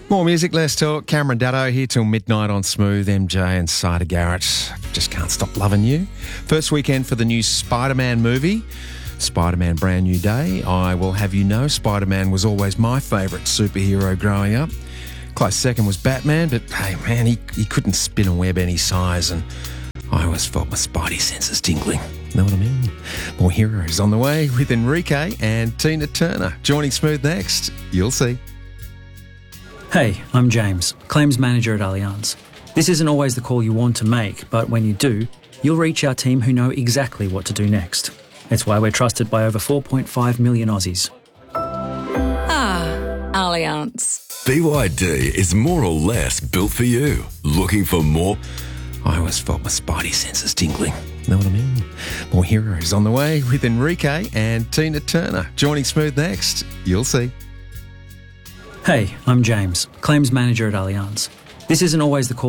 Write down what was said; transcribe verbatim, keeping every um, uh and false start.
More music, less talk. Cameron Daddo here till midnight on Smooth. M J and Cider Garrett. Just can't stop loving you. First weekend for the new Spider-Man movie. Spider-Man Brand New Day. I will have you know Spider-Man was always my favourite superhero growing up. Close second was Batman, but hey man, he, he couldn't spin a web any size, and I always felt my spidey senses tingling. Know what I mean? More heroes on the way with Enrique and Tina Turner. Joining Smooth next, you'll see. Hey, I'm James, Claims Manager at Allianz. This isn't always the call you want to make, but when you do, you'll reach our team who know exactly what to do next. It's why we're trusted by over four point five million Aussies. Ah, Allianz. B Y D is more or less built for you. Looking for more? I always felt my spidey senses tingling. Know what I mean? More heroes on the way with Enrique and Tina Turner. Joining Smooth next, you'll see. Hey, I'm James, Claims Manager at Allianz. This isn't always the call